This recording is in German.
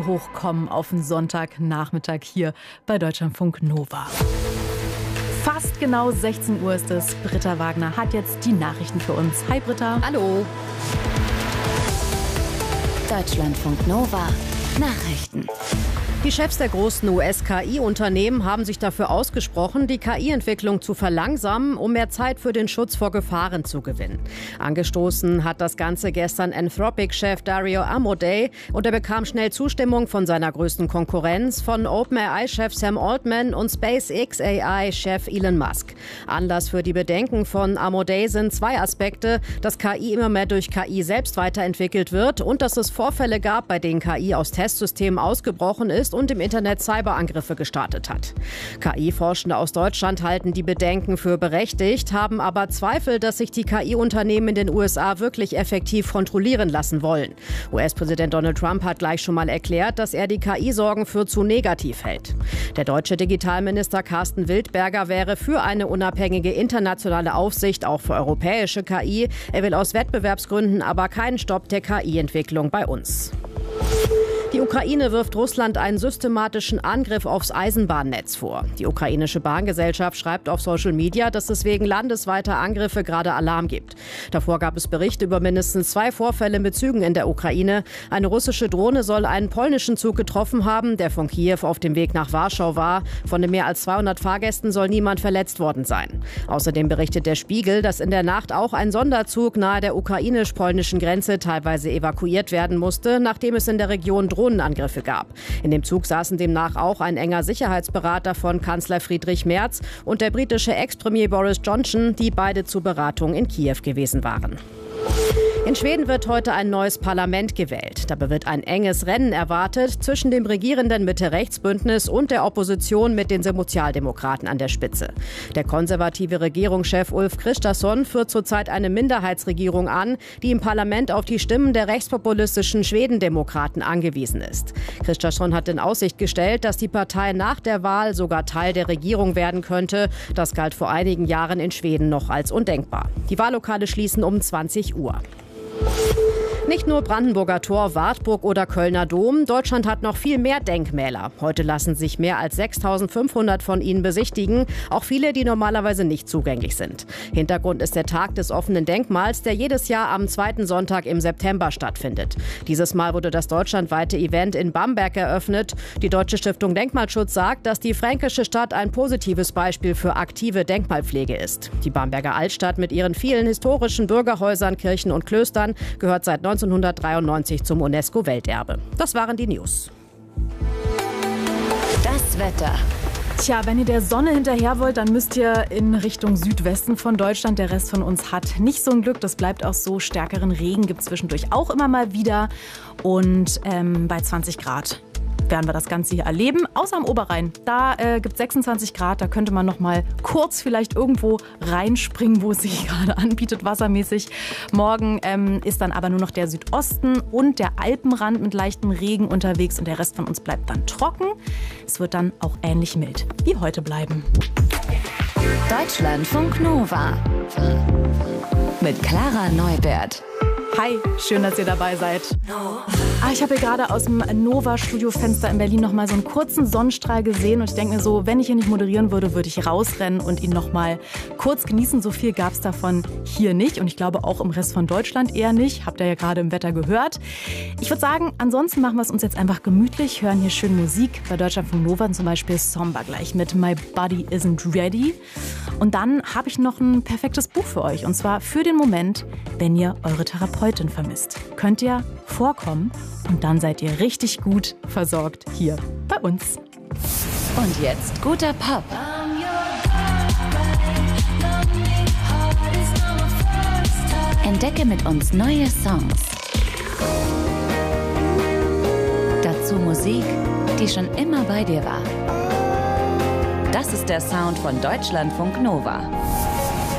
hochkommen auf den Sonntagnachmittag hier bei Deutschlandfunk Nova. Fast genau 16 Uhr ist es. Britta Wagner hat jetzt die Nachrichten für uns. Hi Britta. Hallo. Deutschlandfunk Nova. Nachrichten. Die Chefs der großen US-KI-Unternehmen haben sich dafür ausgesprochen, die KI-Entwicklung zu verlangsamen, um mehr Zeit für den Schutz vor Gefahren zu gewinnen. Angestoßen hat das Ganze gestern Anthropic-Chef Dario Amodei und er bekam schnell Zustimmung von seiner größten Konkurrenz, von OpenAI-Chef Sam Altman und SpaceX-AI-Chef Elon Musk. Anlass für die Bedenken von Amodei sind zwei Aspekte, dass KI immer mehr durch KI selbst weiterentwickelt wird und dass es Vorfälle gab, bei denen KI aus Testsystemen ausgebrochen ist und im Internet Cyberangriffe gestartet hat. KI-Forschende aus Deutschland halten die Bedenken für berechtigt, haben aber Zweifel, dass sich die KI-Unternehmen in den USA wirklich effektiv kontrollieren lassen wollen. US-Präsident Donald Trump hat gleich schon mal erklärt, dass er die KI-Sorgen für zu negativ hält. Der deutsche Digitalminister Carsten Wildberger wäre für eine unabhängige internationale Aufsicht, auch für europäische KI. Er will aus Wettbewerbsgründen aber keinen Stopp der KI-Entwicklung bei uns. Die Ukraine wirft Russland einen systematischen Angriff aufs Eisenbahnnetz vor. Die ukrainische Bahngesellschaft schreibt auf Social Media, dass es wegen landesweiter Angriffe gerade Alarm gibt. Davor gab es Berichte über mindestens 2 Vorfälle mit Zügen in der Ukraine. Eine russische Drohne soll einen polnischen Zug getroffen haben, der von Kiew auf dem Weg nach Warschau war. Von den mehr als 200 Fahrgästen soll niemand verletzt worden sein. Außerdem berichtet der Spiegel, dass in der Nacht auch ein Sonderzug nahe der ukrainisch-polnischen Grenze teilweise evakuiert werden musste, nachdem es in der Region Drohnenangriffe gab. In dem Zug saßen demnach auch ein enger Sicherheitsberater von Kanzler Friedrich Merz und der britische Ex-Premier Boris Johnson, die beide zur Beratung in Kiew gewesen waren. In Schweden wird heute ein neues Parlament gewählt. Dabei wird ein enges Rennen erwartet zwischen dem regierenden Mitte-Rechts-Bündnis und der Opposition mit den Sozialdemokraten an der Spitze. Der konservative Regierungschef Ulf Kristersson führt zurzeit eine Minderheitsregierung an, die im Parlament auf die Stimmen der rechtspopulistischen Schwedendemokraten angewiesen ist. Kristersson hat in Aussicht gestellt, dass die Partei nach der Wahl sogar Teil der Regierung werden könnte. Das galt vor einigen Jahren in Schweden noch als undenkbar. Die Wahllokale schließen um 20 Uhr. Nicht nur Brandenburger Tor, Wartburg oder Kölner Dom, Deutschland hat noch viel mehr Denkmäler. Heute lassen sich mehr als 6.500 von ihnen besichtigen, auch viele, die normalerweise nicht zugänglich sind. Hintergrund ist der Tag des offenen Denkmals, der jedes Jahr am 2. Sonntag im September stattfindet. Dieses Mal wurde das deutschlandweite Event in Bamberg eröffnet. Die Deutsche Stiftung Denkmalschutz sagt, dass die fränkische Stadt ein positives Beispiel für aktive Denkmalpflege ist. Die Bamberger Altstadt mit ihren vielen historischen Bürgerhäusern, Kirchen und Klöstern gehört seit 1993 zum UNESCO-Welterbe. Das waren die News. Das Wetter. Tja, wenn ihr der Sonne hinterher wollt, dann müsst ihr in Richtung Südwesten von Deutschland. Der Rest von uns hat nicht so ein Glück. Das bleibt auch so. Stärkeren Regen gibt es zwischendurch auch immer mal wieder. Und bei 20 Grad werden wir das Ganze hier erleben. Außer am Oberrhein. Da gibt es 26 Grad. Da könnte man noch mal kurz vielleicht irgendwo reinspringen, wo es sich gerade anbietet, wassermäßig. Morgen ist dann aber nur noch der Südosten und der Alpenrand mit leichtem Regen unterwegs. Und der Rest von uns bleibt dann trocken. Es wird dann auch ähnlich mild wie heute bleiben. Deutschlandfunk Nova. Mit Clara Neubert. Hi, schön, dass ihr dabei seid. Ich habe hier gerade aus dem Nova-Studio-Fenster in Berlin noch mal so einen kurzen Sonnenstrahl gesehen und ich denke mir so, wenn ich hier nicht moderieren würde, würde ich rausrennen und ihn noch mal kurz genießen. So viel gab es davon hier nicht und ich glaube auch im Rest von Deutschland eher nicht. Habt ihr ja gerade im Wetter gehört. Ich würde sagen, ansonsten machen wir es uns jetzt einfach gemütlich, hören hier schön Musik. Bei Deutschlandfunk Nova zum Beispiel Somber gleich mit My Body Isn't Ready. Und dann habe ich noch ein perfektes Buch für euch und zwar für den Moment, wenn ihr eure Therapeutin vermisst. Könnt ihr vorkommen und dann seid ihr richtig gut versorgt hier bei uns. Und jetzt guter Pop. Entdecke mit uns neue Songs. Dazu Musik, die schon immer bei dir war. Das ist der Sound von Deutschlandfunk Nova.